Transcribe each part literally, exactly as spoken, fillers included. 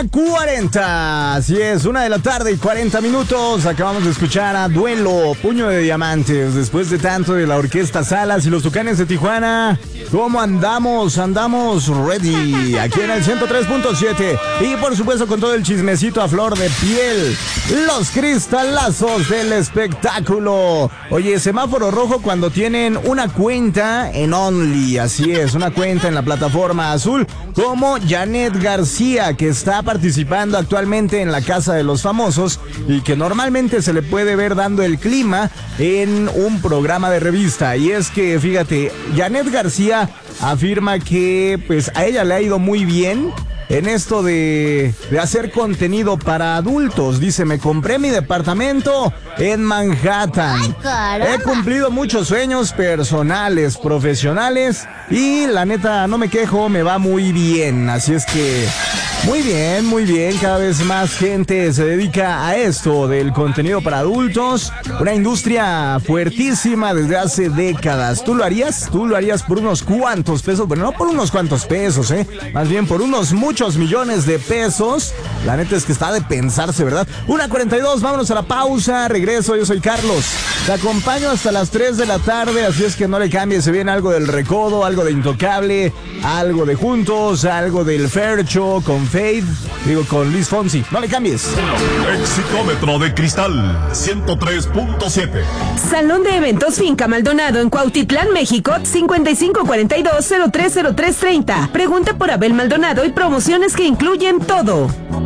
una cuarenta. Así es, una de la tarde y cuarenta minutos. Acabamos de escuchar a Duelo, Puño de Diamantes. Después de tanto de la Orquesta Salas y los Tucanes de Tijuana. ¿Cómo andamos? Andamos ready. Aquí en el ciento tres punto siete. Y por supuesto con todo el chismecito a flor de piel. Los cristalazos del espectáculo. Oye, semáforo rojo cuando tienen una cuenta en Only. Así es, una cuenta en la plataforma azul. Como Janet García, que está participando actualmente en la Casa de los Famosos y que normalmente se le puede ver dando el clima en un programa de revista. Y es que, fíjate, Janet García afirma que pues a ella le ha ido muy bien en esto de, de hacer contenido para adultos. Dice, me compré mi departamento en Manhattan. Ay, He cumplido muchos sueños personales, profesionales y la neta no me quejo, me va muy bien. Así es que muy bien, muy bien. Cada vez más gente se dedica a esto del contenido para adultos. Una industria fuertísima desde hace décadas. ¿Tú lo harías? ¿Tú lo harías por unos cuantos pesos? Bueno, no por unos cuantos pesos, ¿eh? Más bien por unos muchos millones de pesos. La neta es que está de pensarse, ¿verdad? una cuarenta y dos, vámonos a la pausa. Regreso, yo soy Carlos. Te acompaño hasta las tres de la tarde, así es que no le cambies. Se viene algo del Recodo, algo de Intocable, algo de Juntos, algo del Fercho con Faith, digo con Luis Fonsi. No le cambies. Exitómetro de Cristal ciento tres punto siete. Salón de Eventos Finca Maldonado en Cuautitlán, México, cincuenta y cinco cuarenta y dos cero tres cero tres treinta. Pregunta por Abel Maldonado y promociones que incluyen todo.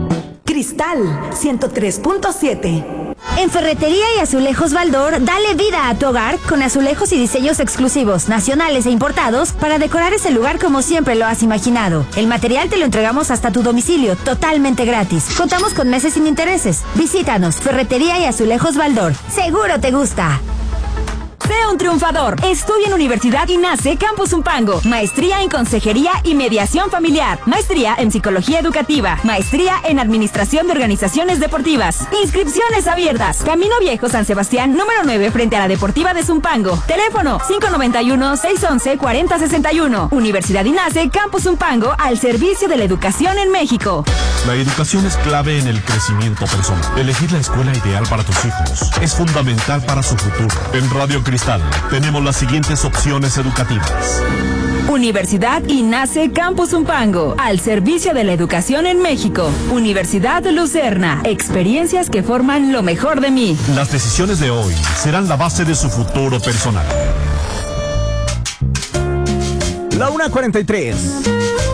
Cristal ciento tres punto siete. En Ferretería y Azulejos Baldor, dale vida a tu hogar con azulejos y diseños exclusivos, nacionales e importados para decorar ese lugar como siempre lo has imaginado. El material te lo entregamos hasta tu domicilio, totalmente gratis. Contamos con meses sin intereses. Visítanos, Ferretería y Azulejos Baldor. Seguro te gusta. Sea un triunfador. Estudia en Universidad INACE Campus Zumpango. Maestría en Consejería y Mediación Familiar. Maestría en Psicología Educativa. Maestría en Administración de Organizaciones Deportivas. Inscripciones abiertas. Camino Viejo San Sebastián, número nueve, frente a la Deportiva de Zumpango. Teléfono cinco nueve uno, seis once, cuarenta sesenta y uno. Universidad INACE Campus Zumpango, al servicio de la educación en México. La educación es clave en el crecimiento personal. Elegir la escuela ideal para tus hijos es fundamental para su futuro. En Radio Cristal tenemos las siguientes opciones educativas. Universidad INACE Campus Zumpango, al servicio de la educación en México. Universidad Lucerna, experiencias que forman lo mejor de mí. Las decisiones de hoy serán la base de su futuro personal. La una cuarenta y tres.